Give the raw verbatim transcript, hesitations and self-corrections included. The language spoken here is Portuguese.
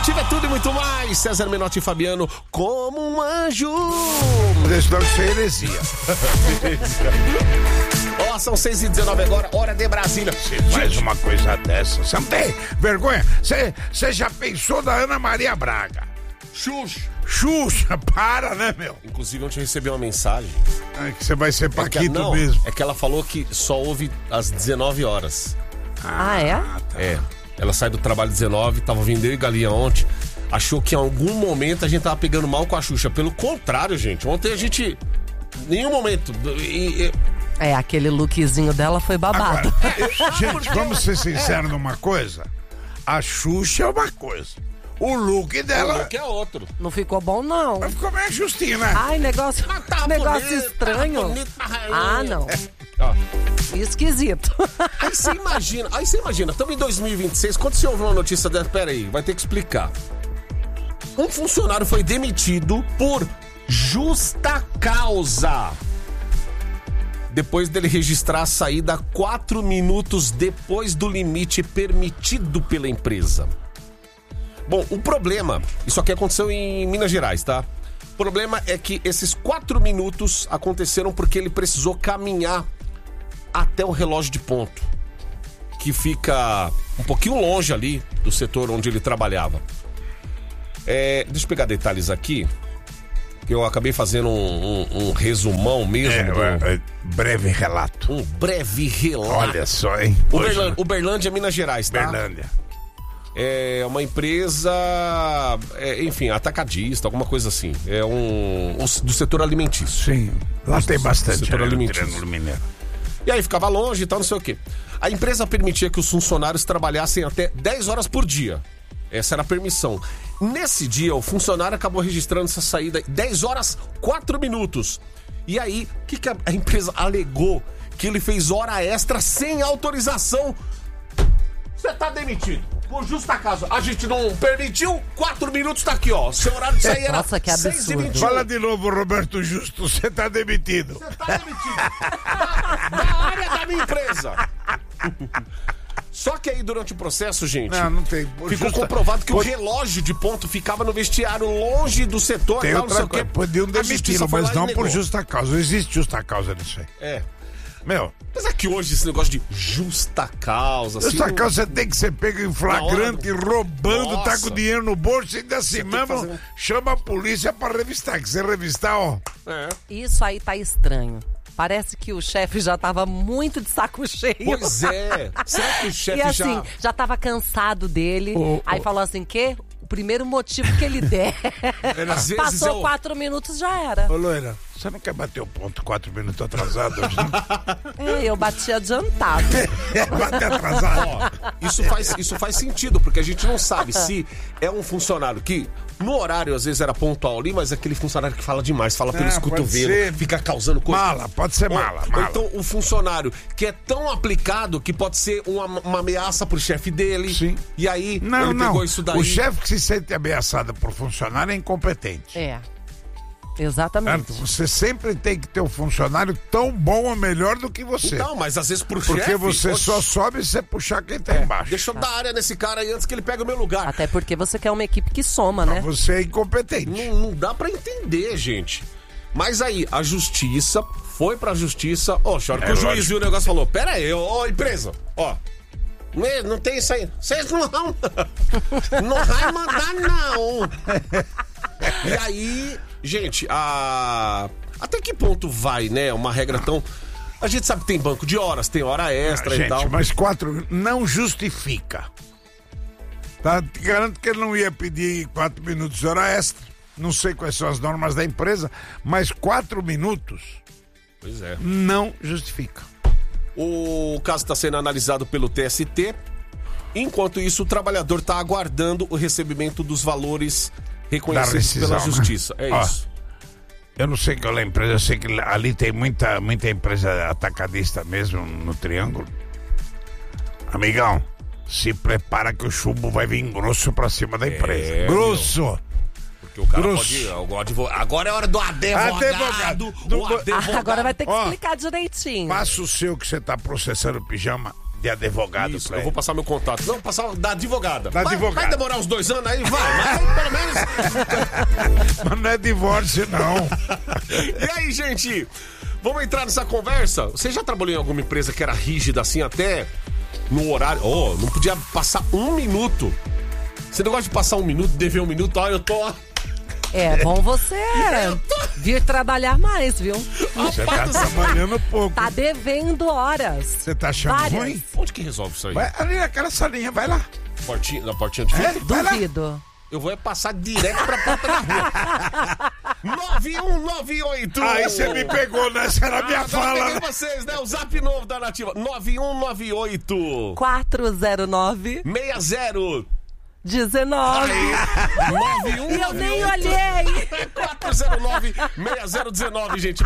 Motivo é tudo e muito mais. César Menotti e Fabiano como um anjo. Deixa eu ser heresia. Ó, oh, são seis e dezenove agora, hora de Brasília. Você faz uma coisa dessa, você não tem vergonha? Você, você já pensou da Ana Maria Braga? Xuxa. Xuxa, para, né, meu? Inclusive, ontem eu recebi uma mensagem. É que você vai ser Paquito é que, não, mesmo. É que ela falou que só ouve às dezenove horas. Ah, é? Tá. É. Ela sai do trabalho às dezenove, tava vindo eu e Galinha ontem. Achou que em algum momento a gente tava pegando mal com a Xuxa. Pelo contrário, gente. Ontem a gente... Nenhum momento... E, e... É, aquele lookzinho dela foi babado. Agora, gente, vamos ser sinceros é. numa coisa. A Xuxa é uma coisa. O look dela... O look é outro. Não ficou bom, não. Mas ficou meio justinho, né? Ai, negócio, tá negócio bonito, estranho. Tá bonito, tá ah, não. Ó. Esquisito. Aí você imagina, aí você imagina, estamos em dois mil e vinte e seis, quando você ouve uma notícia dessa, pera aí, vai ter que explicar. Um funcionário foi demitido por justa causa. Depois dele registrar a saída quatro minutos depois do limite permitido pela empresa. Bom, o problema, isso aqui aconteceu em Minas Gerais, tá? O problema é que esses quatro minutos aconteceram porque ele precisou caminhar até o relógio de ponto, que fica um pouquinho longe ali do setor onde ele trabalhava. É, deixa eu pegar detalhes aqui, que eu acabei fazendo um, um, um resumão mesmo. É, do... é, breve relato. Um breve relato. Olha só, hein? Uberlândia, Uberlândia, Minas Gerais, tá? Uberlândia. É uma empresa, é, enfim, atacadista, alguma coisa assim. É um, um do setor alimentício. Sim, lá tem bastante setor alimentício. Triângulo Mineiro. E aí ficava longe e tal, não sei o quê. A empresa permitia que os funcionários trabalhassem até dez horas por dia. Essa era a permissão. Nesse dia, o funcionário acabou registrando essa saída dez horas, quatro minutos. E aí, o que, que a, a empresa alegou? Que ele fez hora extra sem autorização. Você tá demitido. Por justa causa. A gente não permitiu, quatro minutos tá aqui, ó. Seu horário de sair era Nossa, que absurdo. seis e vinte e um. Fala de novo, Roberto Justo, você tá demitido. Você tá demitido. da, da área da minha empresa. Só que aí, durante o processo, gente, Não, não tem. ficou Justa... comprovado que Pode... o relógio de ponto ficava no vestiário, longe do setor. Tem tal, outra não sei coisa. o quê. Podiam A demiti-lo, justiça foi mas lá e não negou. por justa causa. Não existe justa causa nisso aí. É. Meu, Mas é que hoje esse negócio de justa causa... Assim, justa não... causa você tem que ser pego em flagrante, do... roubando, Nossa. tá com dinheiro no bolso e ainda assim mesmo fazer... chama a polícia pra revistar. Que você revistar, ó. É. Isso aí tá estranho. Parece que o chefe já tava muito de saco cheio. Pois é. Será que o chefe E assim, já... já tava cansado dele. Oh, aí oh. falou assim, que o primeiro motivo que ele der. Às vezes Passou é o- quatro minutos, já era. Ô, Loira, você não quer bater o ponto quatro minutos atrasado hoje? É, eu bati adiantado. Bater atrasado? Ó, isso faz, isso faz sentido, porque a gente não sabe se é um funcionário que no horário às vezes era pontual ali, mas é aquele funcionário que fala demais, fala pelos Ah, pode cotovelos, ser. fica causando coisa. Mala, pode ser Ou- mala, ou mala. então o funcionário que é tão aplicado que pode ser uma, uma ameaça pro chefe dele. Sim. E aí Não, ele não. pegou isso daí. O chefe que se sente ameaçado por funcionário é incompetente. É. Exatamente. Certo? Você sempre tem que ter um funcionário tão bom ou melhor do que você. Não, mas às vezes pro Porque chefe... você oxe, só sobe se você puxar quem tá embaixo. Deixa eu dar área nesse cara aí antes que ele pegue o meu lugar. Até porque você quer uma equipe que soma, né? Você é incompetente. Não, não dá pra entender, gente. Mas aí, a justiça foi pra justiça. Ó, oh, hora É, que o juiz lógico. viu o negócio e falou: pera aí, ó, empresa, ó. Não, não tem isso aí. Vocês não vão. Não vai mandar, não. E aí, gente, a. Até que ponto vai, né? Uma regra tão. A gente sabe que tem banco de horas, tem hora extra Ah, e gente, tal. mas quatro não justifica. Tá? Te garanto que ele não ia pedir quatro minutos de hora extra. Não sei quais são as normas da empresa, mas quatro minutos Pois é. não justifica. O caso está sendo analisado pelo T S T. Enquanto isso, o trabalhador está aguardando o recebimento dos valores reconhecidos rescisão, pela né? justiça. É Ó, isso. Eu não sei qual é a empresa, eu sei que ali tem muita, muita empresa atacadista mesmo no Triângulo. Amigão, se prepara que o chumbo vai vir grosso pra cima da empresa. É, grosso! Porque o cara grosso. pode. O advogado, agora é hora do advogado. Advogado. O Do- advogado. Ah, agora vai ter que Ó, explicar direitinho. Passa o seu que você tá processando pijama de advogado. Isso, pra eu ele. vou passar meu contato. Não, passar da advogada. Da vai, advogada. vai demorar uns dois anos aí? Vai, mas aí, pelo menos... Mas não é divórcio, não. E aí, gente? Vamos entrar nessa conversa? Você já trabalhou em alguma empresa que era rígida assim até no horário? Oh, não podia passar um minuto. Você não gosta de passar um minuto, dever um minuto? Ó, eu tô... É bom você vir trabalhar mais, viu? Você tá trabalhando pouco. Tá devendo horas. Você tá achando Várias. ruim? Onde que resolve isso aí? Vai ali naquela salinha, vai lá. Portinha, na portinha de É, vidro? vai lá. Duvido. Eu vou é passar direto pra porta da rua. nove um nove oito. Aí você me pegou, né? Essa era a minha Ah, agora fala. peguei vocês, né? O zap novo da Nativa. nove um nove oito. quatro zero nove, sessenta. dezenove. nove um E eu nove nem oito. olhei. quatro zero nove, seis zero um nove, gente.